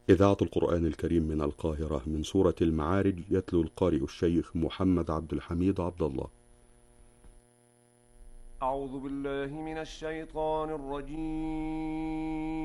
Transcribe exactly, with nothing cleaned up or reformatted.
إذاعة القرآن الكريم من القاهرة من سورة المعارج، يتلو القارئ الشيخ محمد عبد الحميد عبد الله. أعوذ بالله من الشيطان الرجيم.